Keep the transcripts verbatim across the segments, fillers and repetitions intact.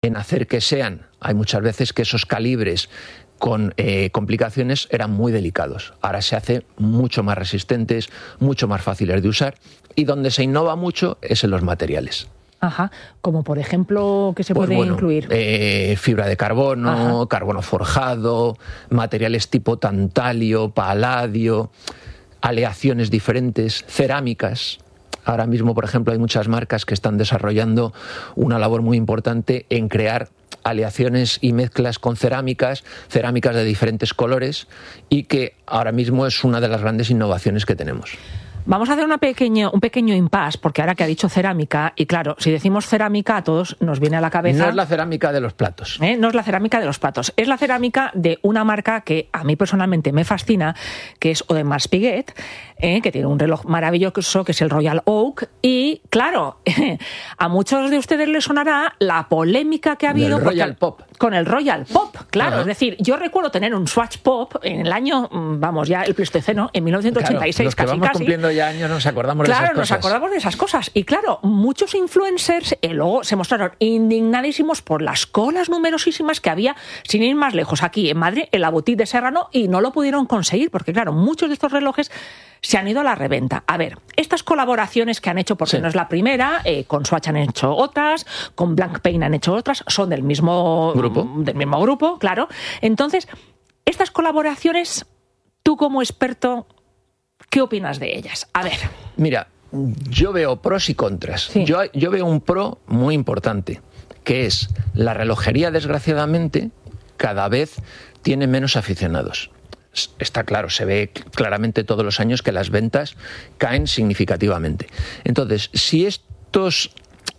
en hacer que sean, hay muchas veces que esos calibres con eh, complicaciones eran muy delicados. Ahora se hace mucho más resistentes, mucho más fáciles de usar, y donde se innova mucho es en los materiales. Ajá, como por ejemplo, ¿qué se pues puede bueno, incluir? Eh, fibra de carbono, Ajá. carbono forjado, materiales tipo tantalio, paladio, aleaciones diferentes, cerámicas. Ahora mismo, por ejemplo, hay muchas marcas que están desarrollando una labor muy importante en crear aleaciones y mezclas con cerámicas, cerámicas de diferentes colores, y que ahora mismo es una de las grandes innovaciones que tenemos. Vamos a hacer una pequeño, un pequeño impasse, porque ahora que ha dicho cerámica, y claro, si decimos cerámica a todos nos viene a la cabeza... No es la cerámica de los platos. ¿Eh? No es la cerámica de los platos, es la cerámica de una marca que a mí personalmente me fascina, que es Audemars Piguet, eh, que tiene un reloj maravilloso, que es el Royal Oak, y claro, a muchos de ustedes les sonará la polémica que ha habido... Del Royal Pop. Con el Royal Pop, claro. Ajá. Es decir, yo recuerdo tener un Swatch Pop en el año, vamos, ya el Pleistoceno, en mil novecientos ochenta y seis, claro, los que casi, vamos casi. cumpliendo ya años nos acordamos Claro, de esas cosas. Claro, nos acordamos de esas cosas. Y claro, muchos influencers eh, luego se mostraron indignadísimos por las colas numerosísimas que había, sin ir más lejos, aquí en Madrid, en la boutique de Serrano, y no lo pudieron conseguir, porque claro, muchos de estos relojes se han ido a la reventa. A ver, estas colaboraciones que han hecho, porque sí. no es la primera, eh, con Swatch han hecho otras, con Blancpain han hecho otras, son del mismo grupo, del mismo grupo, claro. Entonces, estas colaboraciones, tú como experto, ¿qué opinas de ellas? A ver. Mira, yo veo pros y contras. Sí. Yo, yo veo un pro muy importante, que es la relojería, desgraciadamente, cada vez tiene menos aficionados. Está claro, se ve claramente todos los años que las ventas caen significativamente. Entonces, si estos,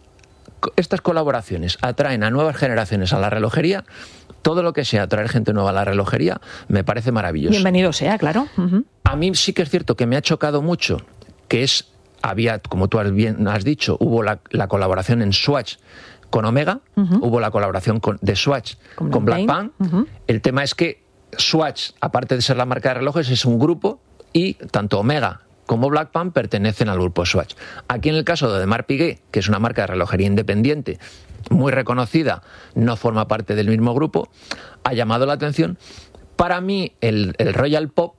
estas colaboraciones atraen a nuevas generaciones a la relojería, todo lo que sea atraer gente nueva a la relojería me parece maravilloso. Bienvenido sea, claro. Uh-huh. A mí sí que es cierto que me ha chocado mucho, que es, había, como tú has bien has dicho, hubo la, la colaboración en Swatch con Omega, uh-huh. hubo la colaboración con, de Swatch con, con Blancpain. Uh-huh. El tema es que Swatch, aparte de ser la marca de relojes, es un grupo, y tanto Omega como Blancpain pertenecen al grupo Swatch. Aquí en el caso de Audemars Piguet, que es una marca de relojería independiente, muy reconocida, no forma parte del mismo grupo, ha llamado la atención. Para mí, el, el Royal Pop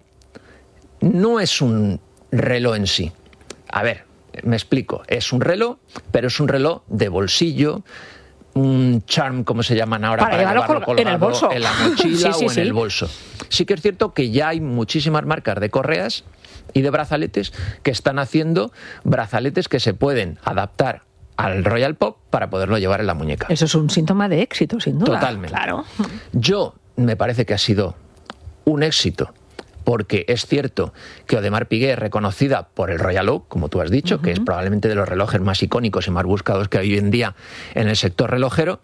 no es un reloj en sí. A ver, me explico. Es un reloj, pero es un reloj de bolsillo, un charm, como se llaman ahora, para, para llevarlo, llevarlo colgado en el bolso, en la mochila sí, sí, o en sí. el bolso. Sí que es cierto que ya hay muchísimas marcas de correas y de brazaletes que están haciendo brazaletes que se pueden adaptar al Royal Pop para poderlo llevar en la muñeca. Eso es un síntoma de éxito, sin duda. Totalmente. Claro. Yo me parece que ha sido un éxito, porque es cierto que Audemars Piguet es reconocida por el Royal Oak, como tú has dicho, uh-huh. que es probablemente de los relojes más icónicos y más buscados que hay hoy en día en el sector relojero.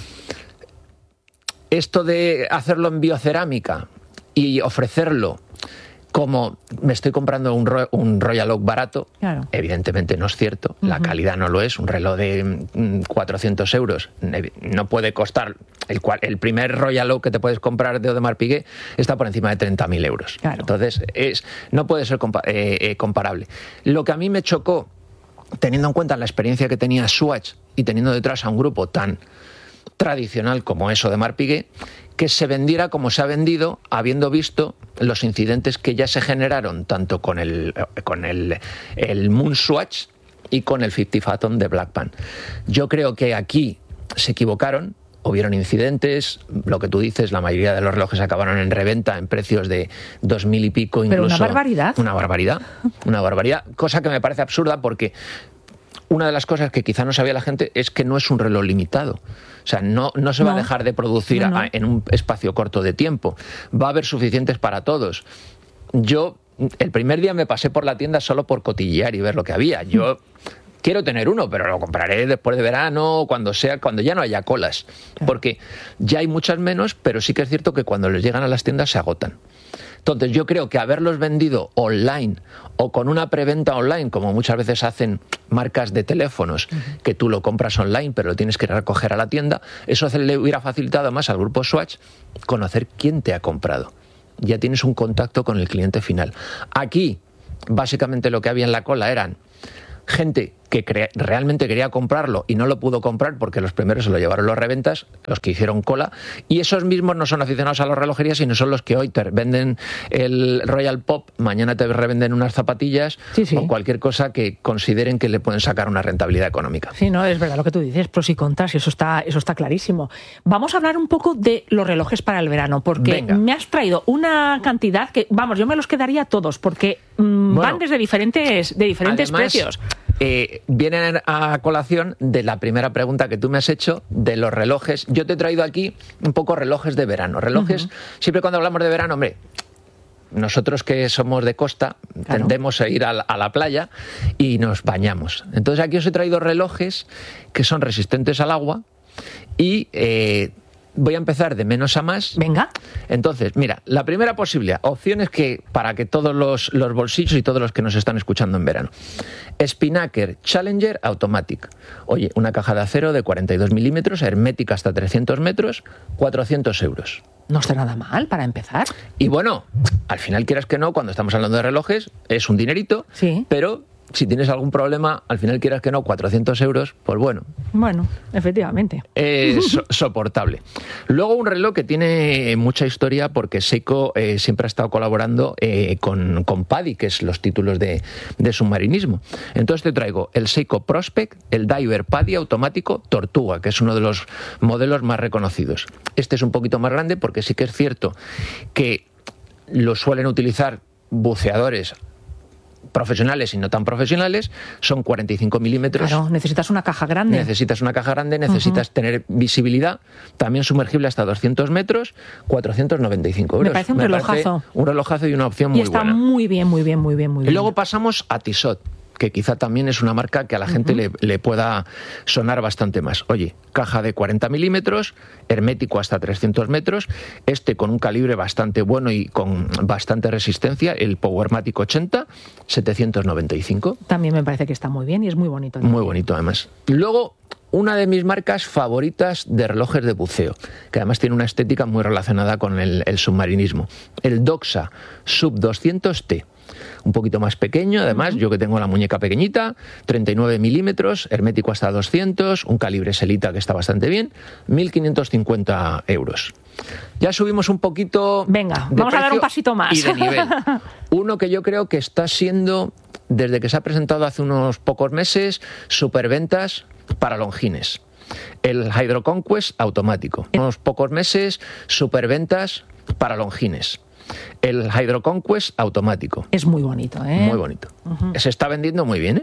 Esto de hacerlo en biocerámica y ofrecerlo como me estoy comprando un, Ro- un Royal Oak barato, claro. evidentemente no es cierto, uh-huh. la calidad no lo es. Un reloj de mm, cuatrocientos euros no puede costar, el, cual, el primer Royal Oak que te puedes comprar de Audemars Piguet está por encima de treinta mil euros. Claro. Entonces, es, no puede ser compa- eh, eh, comparable. Lo que a mí me chocó, teniendo en cuenta la experiencia que tenía Swatch y teniendo detrás a un grupo tan tradicional como es Audemars Piguet, que se vendiera como se ha vendido, habiendo visto los incidentes que ya se generaron tanto con el, con el, el Moon Swatch y con el cincuenta Phantom de Blancpain. Yo creo que aquí se equivocaron, hubieron incidentes, lo que tú dices, la mayoría de los relojes acabaron en reventa en precios de dos mil y pico, incluso. Pero una barbaridad. Una barbaridad, una barbaridad, cosa que me parece absurda porque una de las cosas que quizá no sabía la gente es que no es un reloj limitado. O sea, no, no se va no. a dejar de producir no, no. A, en un espacio corto de tiempo. Va a haber suficientes para todos. Yo, el primer día me pasé por la tienda solo por cotillear y ver lo que había. Yo quiero tener uno, pero lo compraré después de verano, cuando sea, cuando ya no haya colas. Claro. Porque ya hay muchas menos, pero sí que es cierto que cuando les llegan a las tiendas se agotan. Entonces yo creo que haberlos vendido online o con una preventa online, como muchas veces hacen marcas de teléfonos, uh-huh. que tú lo compras online pero lo tienes que recoger a la tienda, eso le hubiera facilitado más al grupo Swatch conocer quién te ha comprado. Ya tienes un contacto con el cliente final. Aquí, básicamente lo que había en la cola eran gente que cre- realmente quería comprarlo y no lo pudo comprar porque los primeros se lo llevaron los reventas, los que hicieron cola, y esos mismos no son aficionados a la relojería, sino son los que hoy te venden el Royal Pop, mañana te revenden unas zapatillas sí, sí. o cualquier cosa que consideren que le pueden sacar una rentabilidad económica. Sí, no, es verdad lo que tú dices, pros y contras, y eso está, eso está clarísimo. Vamos a hablar un poco de los relojes para el verano, porque Venga. me has traído una cantidad que, vamos, yo me los quedaría todos, porque mmm, bueno, van desde diferentes, de diferentes además, precios. Eh, vienen a colación de la primera pregunta que tú me has hecho de los relojes. Yo te he traído aquí un poco relojes de verano. Relojes, uh-huh. siempre cuando hablamos de verano, hombre, nosotros que somos de costa, claro, tendemos a ir a la, a la playa y nos bañamos. Entonces aquí os he traído relojes que son resistentes al agua y... Eh, voy a empezar de menos a más. Venga. Entonces, mira, la primera posibilidad, opciones que para que todos los, los bolsillos y todos los que nos están escuchando en verano. Spinnaker Challenger Automatic. Oye, una caja de acero de cuarenta y dos milímetros, hermética hasta trescientos metros, cuatrocientos euros. No está nada mal para empezar. Y bueno, al final, quieras que no, cuando estamos hablando de relojes, es un dinerito, sí, pero... si tienes algún problema, al final quieras que no, cuatrocientos euros, pues bueno. Bueno, efectivamente. Es so- soportable. Luego un reloj que tiene mucha historia porque Seiko eh, siempre ha estado colaborando eh, con, con PADI, que es los títulos de, de submarinismo. Entonces te traigo el Seiko Prospect, el Diver PADI automático Tortuga, que es uno de los modelos más reconocidos. Este es un poquito más grande porque sí que es cierto que lo suelen utilizar buceadores profesionales y no tan profesionales, son cuarenta y cinco milímetros. Claro, necesitas una caja grande. Necesitas una caja grande, necesitas uh-huh. tener visibilidad, también sumergible hasta doscientos metros, cuatrocientos noventa y cinco euros. Me parece un Me relojazo. Parece un relojazo y una opción muy buena. Y está buena. muy bien, muy bien, muy bien, muy bien. Y luego pasamos a Tissot, que quizá también es una marca que a la gente uh-huh. le, le pueda sonar bastante más. Oye, caja de cuarenta milímetros, hermético hasta trescientos metros, este con un calibre bastante bueno y con bastante resistencia, el Powermatic ochenta, setecientos noventa y cinco. También me parece que está muy bien y es muy bonito. También. Muy bonito además. Luego, una de mis marcas favoritas de relojes de buceo, que además tiene una estética muy relacionada con el, el submarinismo, el Doxa Sub doscientos T. Un poquito más pequeño, además, uh-huh. yo que tengo la muñeca pequeñita, treinta y nueve milímetros, hermético hasta doscientos, un calibre Selita que está bastante bien, mil quinientos cincuenta euros. Ya subimos un poquito. Venga, vamos a dar un pasito más. Y de nivel. Uno que yo creo que está siendo, desde que se ha presentado hace unos pocos meses, superventas para Longines. El Hydro Conquest automático. Unos pocos meses, superventas para Longines. El Hydro Conquest automático. Es muy bonito, ¿eh? Muy bonito. Uh-huh. Se está vendiendo muy bien, ¿eh?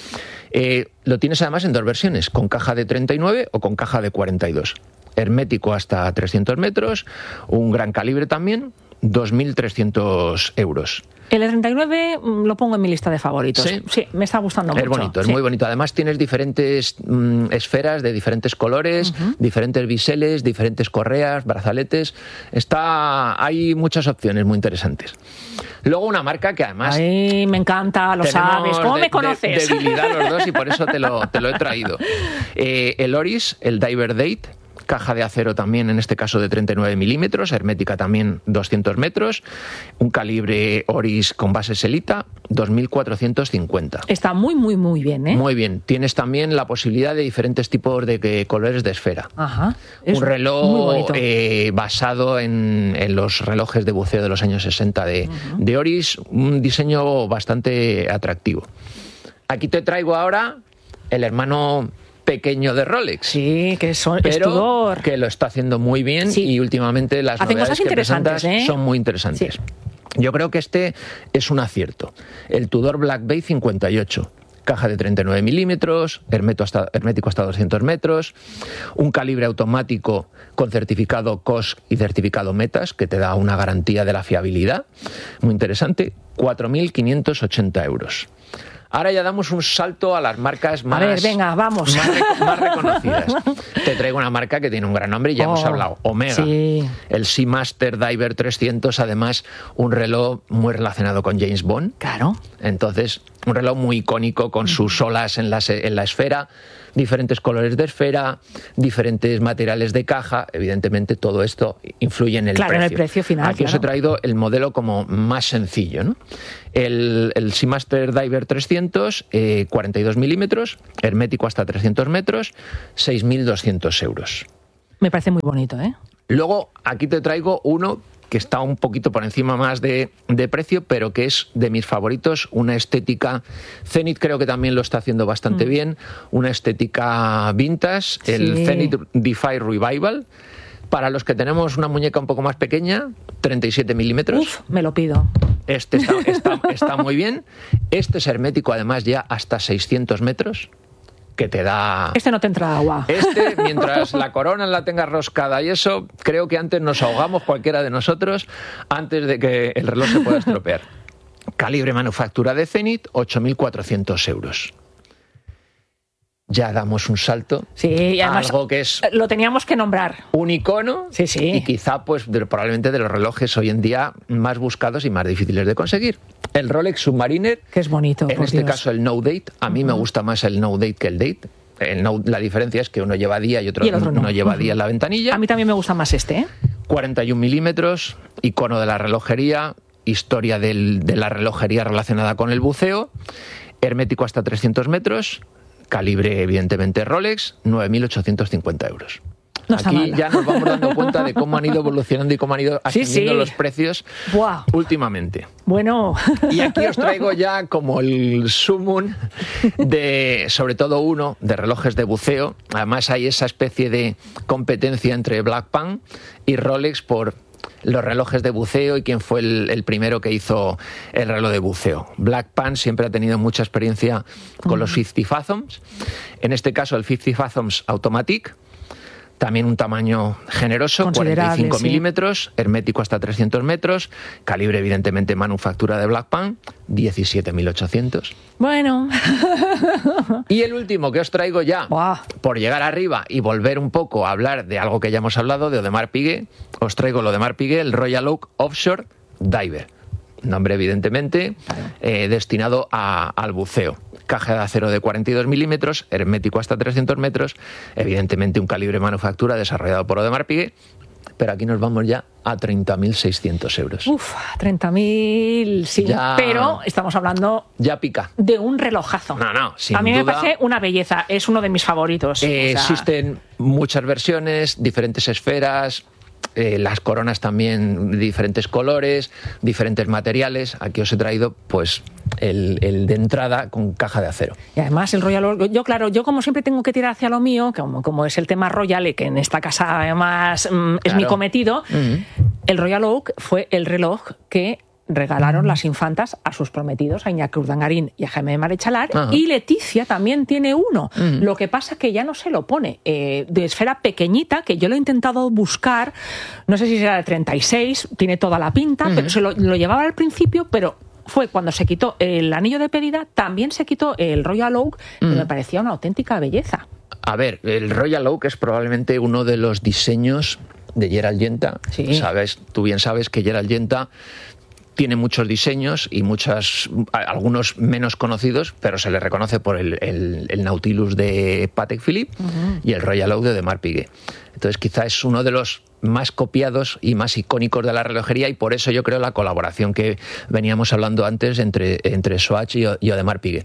Eh, lo tienes además en dos versiones, con caja de treinta y nueve o con caja de cuarenta y dos. Hermético hasta trescientos metros, un gran calibre también, dos mil trescientos euros. El de treinta y nueve lo pongo en mi lista de favoritos. Sí, sí me está gustando es mucho. Es bonito, es sí. muy bonito. Además tienes diferentes mm, esferas de diferentes colores, uh-huh. diferentes biseles, diferentes correas, brazaletes. Está, hay muchas opciones muy interesantes. Luego una marca que además... Ay, me encanta, lo sabes. ¿Cómo de, me conoces? De, debilidad los dos y por eso te lo, te lo he traído. Eh, el Oris, el Diver Date, caja de acero también, en este caso de treinta y nueve milímetros, hermética también doscientos metros, un calibre Oris con base Selita, dos mil cuatrocientos cincuenta. Está muy, muy, muy bien, ¿eh? Muy bien. Tienes también la posibilidad de diferentes tipos de, de colores de esfera. Ajá. Es un reloj eh, basado en, en los relojes de buceo de los años sesenta de, uh-huh. de Oris, un diseño bastante atractivo. Aquí te traigo ahora el hermano pequeño de Rolex. Sí, que son, pero es Tudor. Que lo está haciendo muy bien sí. y últimamente las Hacen novedades cosas que presentas ¿eh? son muy interesantes. Sí. Yo creo que este es un acierto. El Tudor Black Bay cincuenta y ocho. Caja de treinta y nueve milímetros, hasta, hermético hasta doscientos metros, un calibre automático con certificado C O S y certificado Metas, que te da una garantía de la fiabilidad. Muy interesante, cuatro mil quinientos ochenta euros. Ahora ya damos un salto a las marcas más, a ver, venga, vamos. más, re- más reconocidas. Te traigo una marca que tiene un gran nombre y ya oh, hemos hablado. Omega. Sí. El Seamaster Diver trescientos, además un reloj muy relacionado con James Bond. Claro. Entonces, un reloj muy icónico con sus olas en la, en la esfera, diferentes colores de esfera, diferentes materiales de caja. Evidentemente, todo esto influye en el claro, precio. Claro, en el precio final. Aquí claro. os he traído el modelo como más sencillo, ¿no? El, el Seamaster Diver trescientos doscientos, eh, cuarenta y dos milímetros, hermético hasta trescientos metros, seis mil doscientos euros. Me parece muy bonito, ¿eh? Luego, aquí te traigo uno que está un poquito por encima más de, de precio, pero que es de mis favoritos, una estética, Zenith creo que también lo está haciendo bastante mm. bien, una estética vintage, sí. el Zenith Defy Revival. Para los que tenemos una muñeca un poco más pequeña, treinta y siete milímetros. Uf, me lo pido. Este está, está, está muy bien. Este es hermético, además, ya hasta seiscientos metros, que te da... Este no te entra agua. Este, mientras la corona la tengas roscada y eso, creo que antes nos ahogamos cualquiera de nosotros antes de que el reloj se pueda estropear. Calibre manufactura de Zenith, ocho mil cuatrocientos euros. Ya damos un salto. Sí, y además algo que es lo teníamos que nombrar. Un icono. Sí, sí. Y quizá, pues, de, probablemente de los relojes hoy en día más buscados y más difíciles de conseguir. El Rolex Submariner. Que es bonito. En este Dios. caso, el No Date. A mí uh-huh. me gusta más el No Date que el Date. El no, la diferencia es que uno lleva día y otro, y el otro no, no lleva uh-huh. día en la ventanilla. A mí también me gusta más este, ¿eh? cuarenta y un milímetros, icono de la relojería, historia del, de la relojería relacionada con el buceo, hermético hasta trescientos metros. Calibre, evidentemente, Rolex, nueve mil ochocientos cincuenta euros. No Aquí ya nos vamos dando cuenta de cómo han ido evolucionando y cómo han ido ascendiendo sí, sí. los precios wow. últimamente. Bueno. Y aquí os traigo ya como el sumum de, sobre todo uno, de relojes de buceo. Además hay esa especie de competencia entre Blackpan y Rolex por los relojes de buceo y quién fue el, el primero que hizo el reloj de buceo. Blackpan siempre ha tenido mucha experiencia con los cincuenta Fathoms. En este caso el cincuenta Fathoms Automatic, también un tamaño generoso, cuarenta y cinco sí. milímetros, hermético hasta trescientos metros, calibre evidentemente manufactura de Blackpan, diecisiete mil ochocientos. Bueno. Y el último que os traigo ya, wow. por llegar arriba y volver un poco a hablar de algo que ya hemos hablado, de Audemars Piguet, os traigo lo de Audemars Piguet, el Royal Oak Offshore Diver. Nombre evidentemente eh, destinado a, al buceo. Caja de acero de cuarenta y dos milímetros, hermético hasta trescientos metros, evidentemente un calibre manufactura desarrollado por Audemars Piguet, pero aquí nos vamos ya a treinta mil seiscientos euros. Uf, treinta mil, sí, ya, pero estamos hablando ya pica. de un relojazo. No, no, sin A mí duda, me parece una belleza, es uno de mis favoritos. Eh, o sea... Existen muchas versiones, diferentes esferas, Eh, las coronas también de diferentes colores, diferentes materiales. Aquí os he traído pues el, el de entrada con caja de acero. Y además el Royal Oak, yo claro, yo como siempre tengo que tirar hacia lo mío, como, como es el tema Royal, y que en esta casa además mm, es claro. mi cometido, uh-huh. el Royal Oak fue el reloj que regalaron las infantas a sus prometidos, a Iñaki Urdangarín y a Jaime de Marechalar, uh-huh. y Leticia también tiene uno. Uh-huh. Lo que pasa es que ya no se lo pone, eh, de esfera pequeñita, que yo lo he intentado buscar, no sé si será de treinta y seis, tiene toda la pinta, uh-huh. pero se lo, lo llevaba al principio, pero fue cuando se quitó el anillo de pedida, también se quitó el Royal Oak, uh-huh. que me parecía una auténtica belleza. A ver, el Royal Oak es probablemente uno de los diseños de Gerald Yenta. Sí. Sabes, tú bien sabes que Gerald Yenta tiene muchos diseños y muchas, algunos menos conocidos, pero se le reconoce por el, el, el Nautilus de Patek Philippe uh-huh. y el Royal Oak de Audemars Piguet. Entonces quizá es uno de los más copiados y más icónicos de la relojería, y por eso yo creo la colaboración que veníamos hablando antes entre, entre Swatch y, y Audemars Piguet.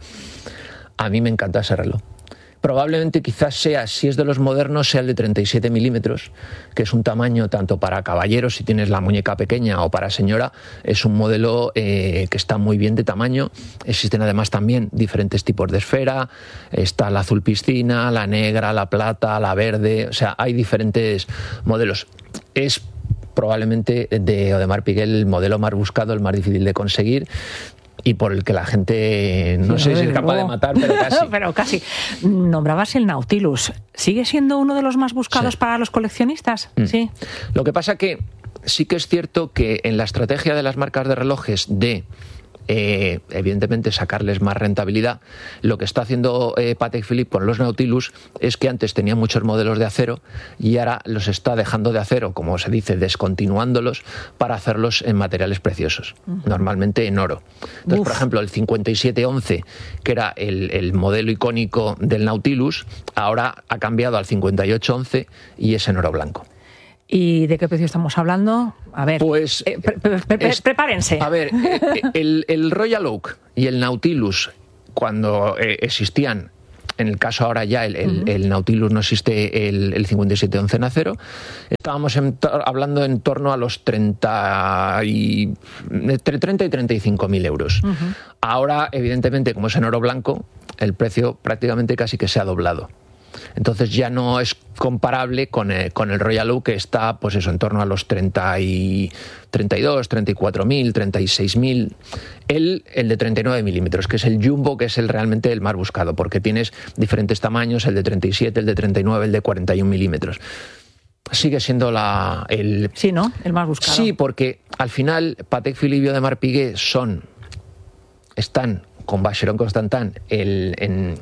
A mí me encanta ese reloj. Probablemente quizás sea, si es de los modernos, sea el de treinta y siete milímetros, que es un tamaño tanto para caballeros, si tienes la muñeca pequeña, o para señora. Es un modelo eh, que está muy bien de tamaño. Existen además también diferentes tipos de esfera. Está la azul piscina, la negra, la plata, la verde. O sea, hay diferentes modelos. Es probablemente de Audemars Piguet el modelo más buscado, el más difícil de conseguir, y por el que la gente no sí, sé si es capaz de matar, pero casi. Pero casi. Nombrabas el Nautilus. ¿Sigue siendo uno de los más buscados sí. para los coleccionistas? Mm. Sí. Lo que pasa que sí que es cierto que en la estrategia de las marcas de relojes de Eh, evidentemente sacarles más rentabilidad, lo que está haciendo eh, Patek Philippe con los Nautilus es que antes tenía muchos modelos de acero y ahora los está dejando de acero, como se dice, descontinuándolos para hacerlos en materiales preciosos, uh-huh. normalmente en oro. Entonces, Uf. por ejemplo, el cincuenta y siete once, que era el, el modelo icónico del Nautilus, ahora ha cambiado al cincuenta y ocho once y es en oro blanco. ¿Y de qué precio estamos hablando? A ver, pues, eh, pre- pre- pre- es, prepárense. A ver, el, el Royal Oak y el Nautilus cuando eh, existían, en el caso ahora ya el, el, uh-huh. el Nautilus no existe, el, el cincuenta y siete once Nacero, estábamos en to- hablando en torno a los treinta y, entre treinta y treinta y cinco mil euros. Uh-huh. Ahora, evidentemente, como es en oro blanco, el precio prácticamente casi que se ha doblado. Entonces ya no es comparable con el, con el Royal Oak, que está pues eso, en torno a los treinta y, treinta y dos, treinta y cuatro mil, treinta y seis mil. El, el de treinta y nueve milímetros, que es el Jumbo, que es el realmente el más buscado, porque tienes diferentes tamaños, el de treinta y siete, el de treinta y nueve, el de cuarenta y un milímetros. Sigue siendo la, el... Sí, ¿no? El más buscado. Sí, porque al final Patek Philippe y Audemars Piguet son, están con Vacheron Constantin el, en...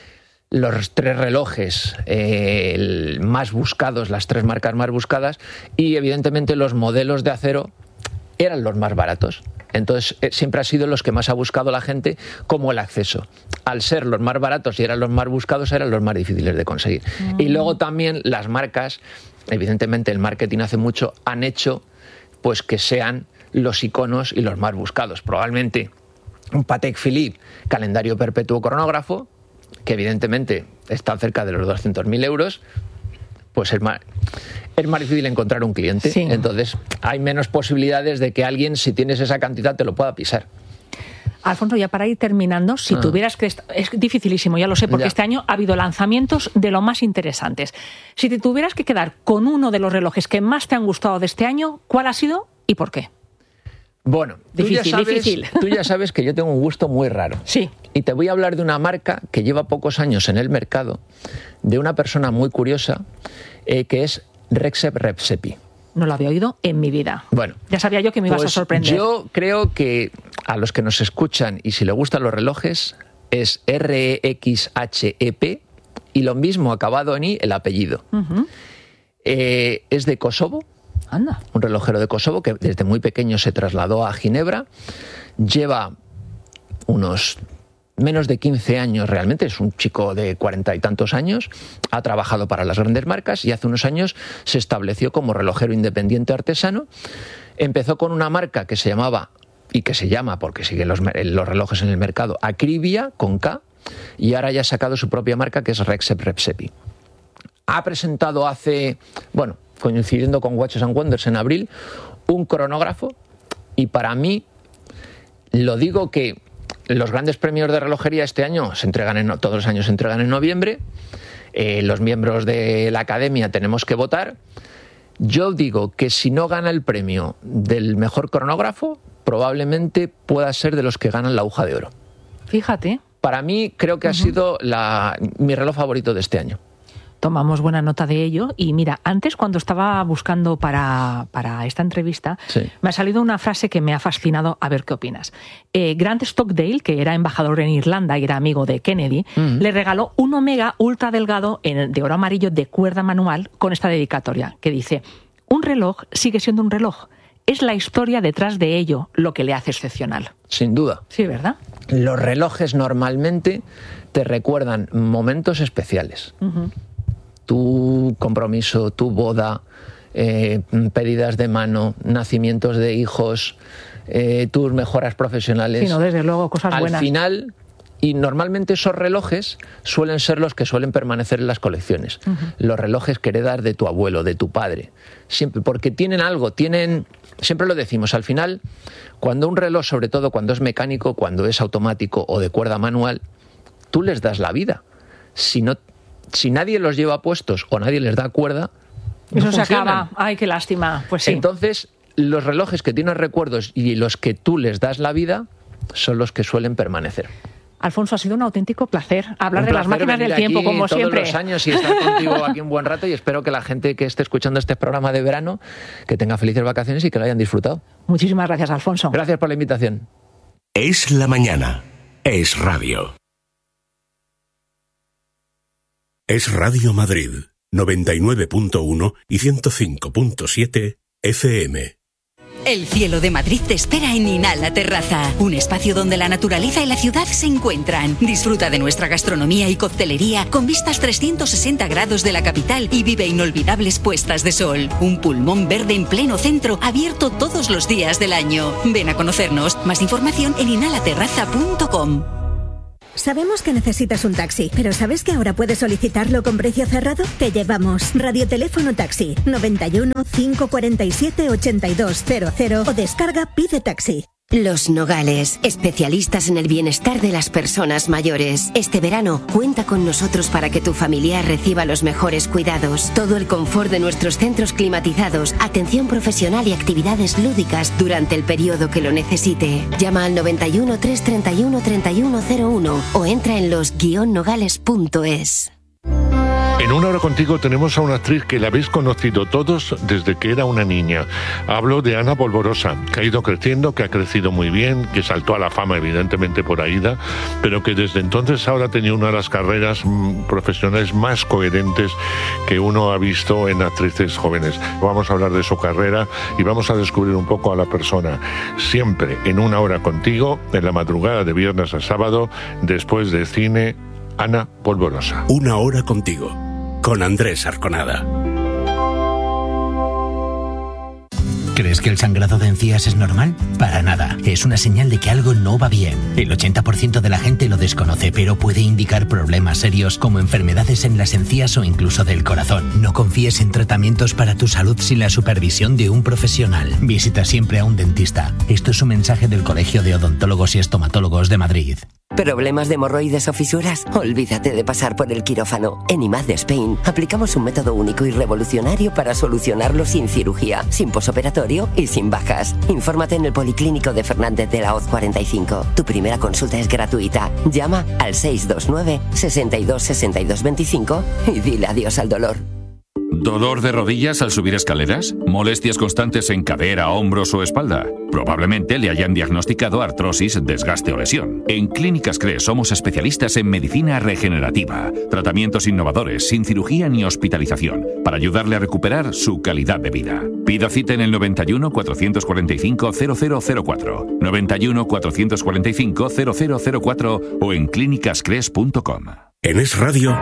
los tres relojes eh, el más buscados, las tres marcas más buscadas, y evidentemente los modelos de acero eran los más baratos. Entonces eh, siempre ha sido los que más ha buscado la gente como el acceso. Al ser los más baratos y eran los más buscados, eran los más difíciles de conseguir. Mm. Y luego también las marcas, evidentemente el marketing hace mucho, han hecho pues que sean los iconos y los más buscados. Probablemente un Patek Philippe calendario perpetuo cronógrafo, que evidentemente está cerca de los doscientos mil euros, pues es más, es más difícil encontrar un cliente. Sí. Entonces hay menos posibilidades de que alguien, si tienes esa cantidad, te lo pueda pisar. Alfonso, ya para ir terminando, si ah. tuvieras que... Es dificilísimo, ya lo sé, porque ya. este año ha habido lanzamientos de lo más interesantes. Si te tuvieras que quedar con uno de los relojes que más te han gustado de este año, ¿cuál ha sido y por qué? Bueno, difícil, tú, ya sabes, difícil. tú ya sabes que yo tengo un gusto muy raro. Sí. Y te voy a hablar de una marca que lleva pocos años en el mercado, de una persona muy curiosa, eh, que es Recep Repsepi. No lo había oído en mi vida. Bueno, ya sabía yo que me ibas pues a sorprender. Yo creo que a los que nos escuchan y si les gustan los relojes, es R E X H E P y lo mismo acabado en I el apellido. Uh-huh. Eh, es de Kosovo. Anda. Un relojero de Kosovo que desde muy pequeño se trasladó a Ginebra. Lleva unos menos de quince años realmente, es un chico de cuarenta y tantos años, ha trabajado para las grandes marcas y hace unos años se estableció como relojero independiente artesano. Empezó con una marca que se llamaba, y que se llama, porque siguen los, los relojes en el mercado, Acribia, con K, y ahora ya ha sacado su propia marca, que es Recep Repsepi. Ha presentado hace, bueno, coincidiendo con Watches and Wonders en abril, un cronógrafo, y para mí, lo digo que los grandes premios de relojería este año se entregan en, todos los años se entregan en noviembre, eh, los miembros de la academia tenemos que votar. Yo digo que si no gana el premio del mejor cronógrafo, probablemente pueda ser de los que ganan la aguja de oro. Fíjate. Para mí creo que uh-huh. ha sido la, mi reloj favorito de este año. Tomamos buena nota de ello. Y mira, antes cuando estaba buscando para, para esta entrevista, sí. me ha salido una frase que me ha fascinado, a ver qué opinas. Eh, Grant Stockdale, que era embajador en Irlanda y era amigo de Kennedy, uh-huh. le regaló un Omega ultra delgado en, de oro amarillo de cuerda manual con esta dedicatoria, que dice: un reloj sigue siendo un reloj. Es la historia detrás de ello lo que le hace excepcional. Sin duda. Sí, ¿verdad? Los relojes normalmente te recuerdan momentos especiales. Uh-huh. Tu compromiso, tu boda, eh, pedidas de mano, nacimientos de hijos, eh, tus mejoras profesionales. Sí, no, desde luego, cosas Al buenas. Al final, y normalmente esos relojes suelen ser los que suelen permanecer en las colecciones. Uh-huh. Los relojes que heredas de tu abuelo, de tu padre. Siempre, porque tienen algo, tienen... Siempre lo decimos, al final, cuando un reloj, sobre todo cuando es mecánico, cuando es automático o de cuerda manual, tú les das la vida. Si no... Si nadie los lleva puestos o nadie les da cuerda, no eso funcionan. Se acaba. Ay, qué lástima. Pues sí. Entonces, los relojes que tienen recuerdos y los que tú les das la vida son los que suelen permanecer. Alfonso, ha sido un auténtico placer hablar un de placer las máquinas del tiempo, como todos siempre. Todos los años y estar contigo aquí un buen rato, y espero que la gente que esté escuchando este programa de verano, que tenga felices vacaciones y que lo hayan disfrutado. Muchísimas gracias, Alfonso. Gracias por la invitación. Es la mañana. Es radio. Es Radio Madrid, noventa y nueve punto uno y ciento cinco punto siete F M. El cielo de Madrid te espera en Inhala Terraza, un espacio donde la naturaleza y la ciudad se encuentran. Disfruta de nuestra gastronomía y coctelería con vistas trescientos sesenta grados de la capital y vive inolvidables puestas de sol. Un pulmón verde en pleno centro, abierto todos los días del año. Ven a conocernos. Más información en inhala terraza punto com. Sabemos que necesitas un taxi, pero ¿sabes que ahora puedes solicitarlo con precio cerrado? Te llevamos Radioteléfono Taxi noventa y uno, cinco cuarenta y siete, ochenta y dos cero cero o descarga Pide Taxi. Los Nogales, especialistas en el bienestar de las personas mayores. Este verano, cuenta con nosotros para que tu familiar reciba los mejores cuidados. Todo el confort de nuestros centros climatizados, atención profesional y actividades lúdicas durante el periodo que lo necesite. Llama al noventa y uno, trescientos treinta y uno, treinta y uno cero uno o entra en los guion nogales punto es. En Una Hora Contigo tenemos a una actriz que la habéis conocido todos desde que era una niña. Hablo de Ana Polvorosa, que ha ido creciendo, que ha crecido muy bien, que saltó a la fama evidentemente por Aída, pero que desde entonces ahora ha tenido una de las carreras mm, profesionales más coherentes que uno ha visto en actrices jóvenes. Vamos a hablar de su carrera y vamos a descubrir un poco a la persona. Siempre en Una Hora Contigo, en la madrugada de viernes a sábado, después de cine, Ana Polvorosa. Una Hora Contigo, con Andrés Arconada. ¿Crees que el sangrado de encías es normal? Para nada. Es una señal de que algo no va bien. El ochenta por ciento de la gente lo desconoce, pero puede indicar problemas serios como enfermedades en las encías o incluso del corazón. No confíes en tratamientos para tu salud sin la supervisión de un profesional. Visita siempre a un dentista. Esto es un mensaje del Colegio de Odontólogos y Estomatólogos de Madrid. ¿Problemas de hemorroides o fisuras? Olvídate de pasar por el quirófano. En I M A D Spain aplicamos un método único y revolucionario para solucionarlo sin cirugía, sin posoperatorio y sin bajas. Infórmate en el Policlínico de Fernández de la Hoz cuarenta y cinco. Tu primera consulta es gratuita. Llama al seis dos nueve, sesenta y dos, sesenta y dos veinticinco y dile adiós al dolor. ¿Dolor de rodillas al subir escaleras? ¿Molestias constantes en cadera, hombros o espalda? Probablemente le hayan diagnosticado artrosis, desgaste o lesión. En Clínicas CRES somos especialistas en medicina regenerativa, tratamientos innovadores, sin cirugía ni hospitalización, para ayudarle a recuperar su calidad de vida. Pida cita en el noventa y uno, cuatrocientos cuarenta y cinco, cero cero cero cuatro, noventa y uno, cuatrocientos cuarenta y cinco, cero cero cero cuatro o en clínicas cres punto com. En Es Radio,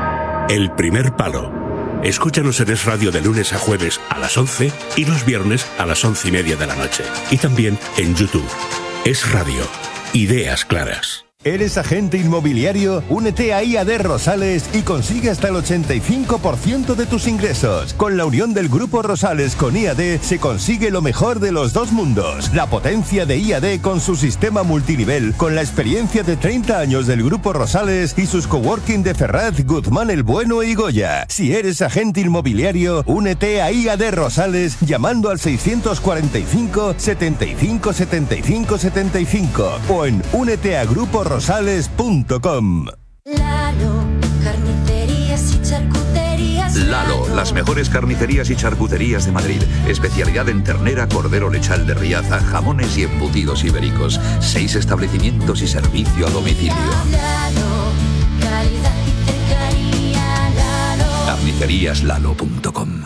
El Primer Palo. Escúchanos en Es Radio de lunes a jueves a las once y los viernes a las once y media de la noche. Y también en YouTube. Es Radio. Ideas claras. ¿Eres agente inmobiliario? Únete a I A D Rosales y consigue hasta el ochenta y cinco por ciento de tus ingresos. Con la unión del Grupo Rosales con I A D se consigue lo mejor de los dos mundos. La potencia de I A D con su sistema multinivel, con la experiencia de treinta años del Grupo Rosales y sus coworking de Ferraz, Guzmán el Bueno y Goya. Si eres agente inmobiliario, únete a I A D Rosales llamando al seiscientos cuarenta y cinco, setenta y cinco, setenta y cinco, setenta y cinco o en únete a grupo rosales punto com. Lalo, carnicerías y charcuterías. Lalo, las mejores carnicerías y charcuterías de Madrid. Especialidad en ternera, cordero lechal de Riaza, jamones y embutidos ibéricos. Seis establecimientos y servicio a domicilio. Lalo, calidad y cercanía. Lalo. carnicerías lalo punto com.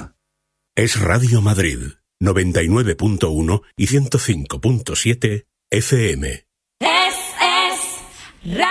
Es Radio Madrid, noventa y nueve punto uno y ciento cinco punto siete F M. Radio.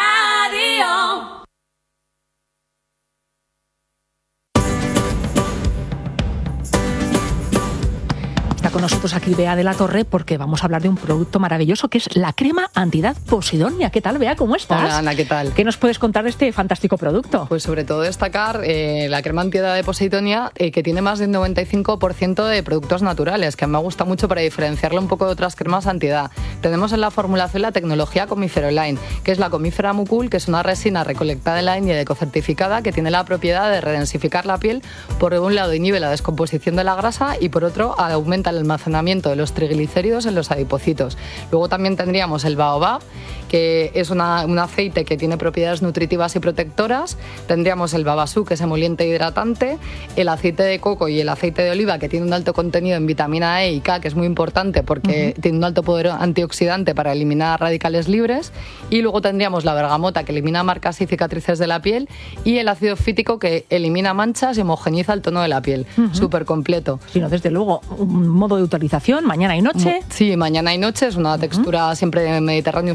Está con nosotros aquí Bea de la Torre porque vamos a hablar de un producto maravilloso que es la crema antiedad Posidonia. ¿Qué tal, Bea? ¿Cómo estás? Hola, Ana, ¿qué tal? ¿Qué nos puedes contar de este fantástico producto? Pues sobre todo destacar eh, la crema antiedad de Posidonia, eh, que tiene más de un noventa y cinco por ciento de productos naturales, que me gusta mucho para diferenciarla un poco de otras cremas antiedad. Tenemos en la formulación la tecnología Comiferoline, que es la comífera mucul, que es una resina recolectada en la India y ecocertificada, que tiene la propiedad de redensificar la piel. Por un lado inhibe la descomposición de la grasa y por otro aumenta el almacenamiento de los triglicéridos en los adipocitos. Luego también tendríamos el baobab, que es una, un aceite que tiene propiedades nutritivas y protectoras. Tendríamos el babasú, que es emoliente e hidratante, el aceite de coco y el aceite de oliva, que tiene un alto contenido en vitamina E y K, que es muy importante porque uh-huh. tiene un alto poder antioxidante para eliminar radicales libres. Y luego tendríamos la bergamota, que elimina marcas y cicatrices de la piel, y el ácido fítico, que elimina manchas y homogeniza el tono de la piel. Uh-huh. Súper completo. Sí, no, desde luego, un modo de utilización mañana y noche. Sí, mañana y noche, es una textura uh-huh. siempre de Mediterráneo. Tenemos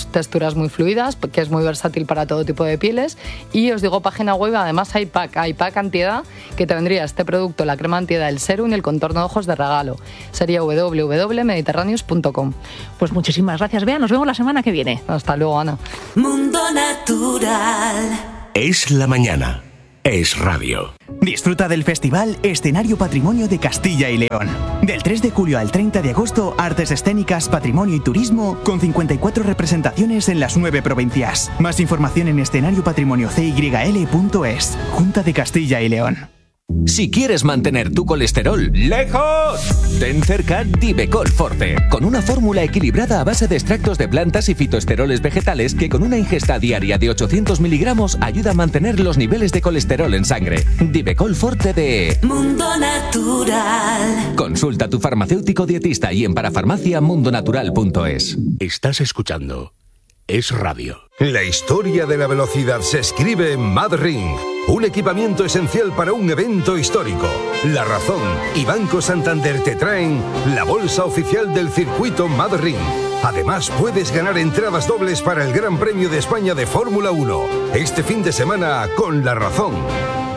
texturas muy fluidas, que es muy versátil para todo tipo de pieles. Y os digo página web, además hay pack, hay pack antiedad, que te vendría este producto, la crema antiedad, el serum y el contorno de ojos de regalo. Sería w w w punto mediterráneos punto com. Pues muchísimas gracias, Bea. Nos vemos la semana que viene. Hasta luego, Ana. Mundo Natural. Es la mañana. Es radio. Disfruta del festival Escenario Patrimonio de Castilla y León. Del tres de julio al treinta de agosto, artes escénicas, patrimonio y turismo, con cincuenta y cuatro representaciones en las nueve provincias. Más información en escenario patrimonio c y l punto es. Junta de Castilla y León. Si quieres mantener tu colesterol lejos, ten cerca Divecol Forte, con una fórmula equilibrada a base de extractos de plantas y fitoesteroles vegetales que con una ingesta diaria de ochocientos miligramos ayuda a mantener los niveles de colesterol en sangre. Divecol Forte de Mundo Natural. Consulta a tu farmacéutico dietista y en parafarmacia mundonatural punto es. Estás escuchando Es Radio. La historia de la velocidad se escribe en MadRing, un equipamiento esencial para un evento histórico. La Razón y Banco Santander te traen la bolsa oficial del circuito MadRing. Además, puedes ganar entradas dobles para el Gran Premio de España de Fórmula uno, este fin de semana con La Razón.